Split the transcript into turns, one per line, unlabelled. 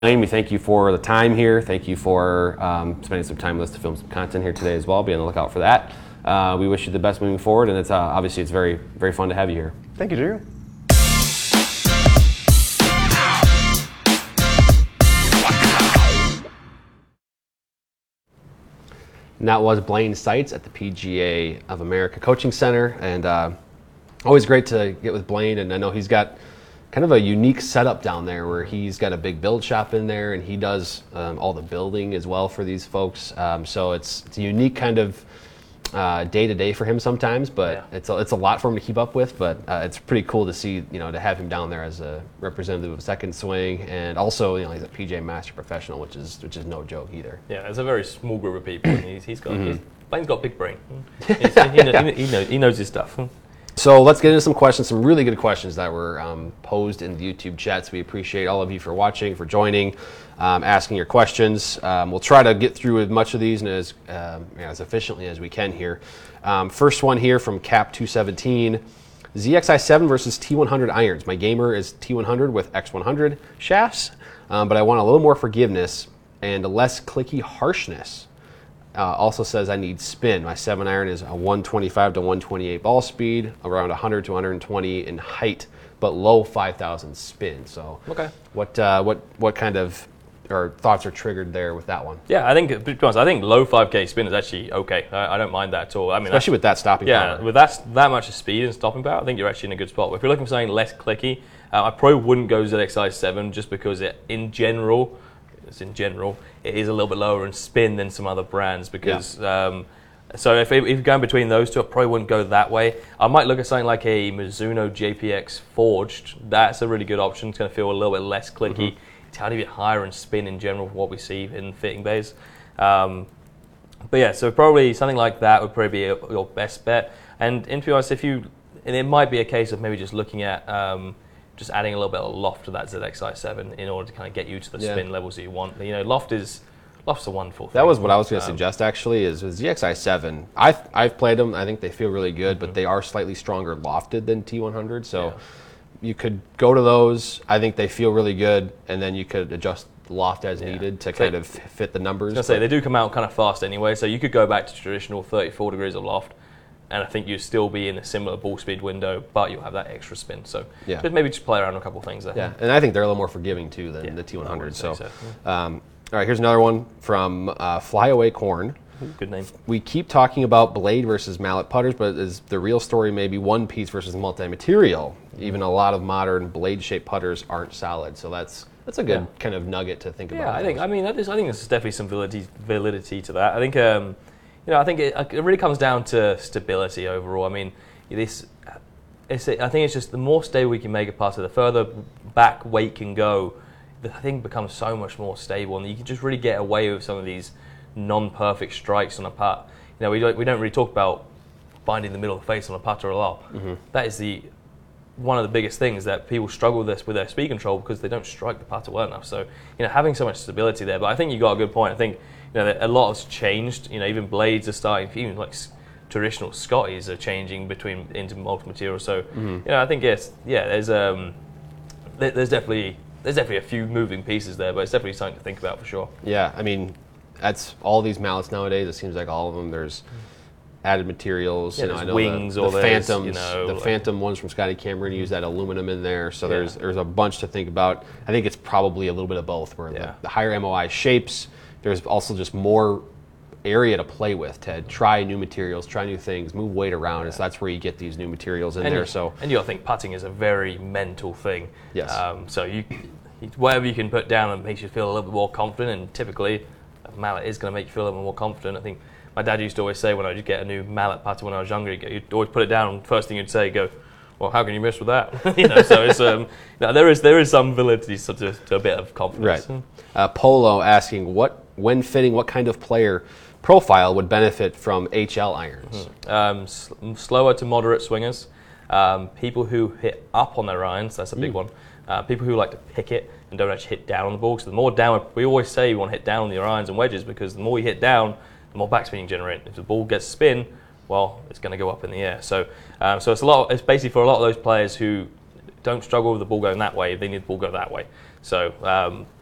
We thank you for the time here. Thank you for spending some time with us to film some content here today as well. Be on the lookout for that. We wish you the best moving forward, and it's obviously it's very, very fun to have you here.
Thank you, Drew.
And that was Blaine Seitz at the PGA of America Coaching Center, and always great to get with Blaine. And I know he's got kind of a unique setup down there where he's got a big build shop in there, and he does all the building as well for these folks. So it's a unique kind of day to day for him sometimes, but it's a lot for him to keep up with. But it's pretty cool to see, to have him down there as a representative of Second Swing, and also he's a PGA Master Professional, which is no joke either.
Yeah, it's a very small group of people, and Blaine's got a big brain. He knows his stuff.
So let's get into some questions, some really good questions that were posed in the YouTube chats. We appreciate all of you for watching, for joining, asking your questions. We'll try to get through as much of these and as efficiently as we can here. First one here from Cap217. ZXi7 versus T100 irons. My gamer is T100 with X100 shafts, but I want a little more forgiveness and less clicky harshness. Also says I need spin. My 7-iron is a 125 to 128 ball speed, around 100 to 120 in height, but low 5,000 spin. So,
okay,
what kind of thoughts are triggered there with that one?
Yeah, I think to be honest, I think low 5K spin is actually okay. I don't mind that at all. I mean,
especially with that stopping power.
Yeah, with that much of speed and stopping power, I think you're actually in a good spot. But if you're looking for something less clicky, I probably wouldn't go ZXi7 just because in general, it is a little bit lower in spin than some other brands because. Yeah. So if you're going between those two, I probably wouldn't go that way. I might look at something like a Mizuno JPX Forged. That's a really good option. It's going to feel a little bit less clicky. It's a tiny bit higher in spin in general for what we see in fitting bays. But yeah, so probably something like that would probably be your best bet. And to be honest, and it might be a case of maybe just looking at just adding a little bit of loft to that ZXi7 in order to kind of get you to the spin levels that you want. Loft's a wonderful thing.
That was what I was going to suggest, actually, is with ZXi7. I've played them. I think they feel really good, but they are slightly stronger lofted than T100. So you could go to those. I think they feel really good, and then you could adjust loft as needed to kind of fit the numbers.
I was going to say, they do come out kind of fast anyway, so you could go back to traditional 34 degrees of loft, and I think you'd still be in a similar ball speed window, but you'll have that extra spin. So maybe just play around a couple of things there.
Yeah, and I think they're a little more forgiving, too, than the T100. So. All right, here's another one from Flyaway Corn.
Good name.
We keep talking about blade versus mallet putters, but is the real story maybe one piece versus multi-material? Even a lot of modern blade-shaped putters aren't solid, so that's a good kind of nugget to think about.
Yeah, I think there's definitely some validity to that. I think I think it really comes down to stability overall. I mean, I think it's just the more stable we can make a putter, the further back weight can go, the thing becomes so much more stable, and you can just really get away with some of these non-perfect strikes on a putt. We don't really talk about finding the middle of the face on a putter a lot. That is one of the biggest things that people struggle with this with their speed control because they don't strike the putter well enough. So having so much stability there. But I think you got a good point. I think that a lot has changed. Even blades are starting, even like traditional Scotties are changing into multiple materials. So I think there's definitely a few moving pieces there, but it's definitely something to think about for sure.
Yeah, I mean, that's all these mallets nowadays. It seems like all of them. There's added materials.
Yeah,
I know
wings
the
or
Phantoms. The Phantom ones from Scotty Cameron use that aluminum in there. So there's a bunch to think about. I think it's probably a little bit of both. Where the higher MOI shapes, there's also just more area to play with, to try new materials, try new things, move weight around, and so that's where you get these new materials in there.
And you think putting is a very mental thing.
Yes.
So whatever you can put down and makes you feel a little bit more confident, and typically a mallet is going to make you feel a little more confident. I think my dad used to always say when I would get a new mallet putter when I was younger, he'd always put it down, and first thing he'd say, well, how can you miss with that? So it's there is some validity to a bit of confidence.
Right. Polo asking, when fitting, what kind of player profile would benefit from HL irons?
Slower to moderate swingers, people who hit up on their irons, that's a big one. People who like to pick it and don't actually hit down on the ball. So the more down, we always say you want to hit down on your irons and wedges because the more you hit down, the more backspin you generate. If the ball gets spin, well, it's going to go up in the air. So it's basically for a lot of those players who don't struggle with the ball going that way, they need the ball go that way. So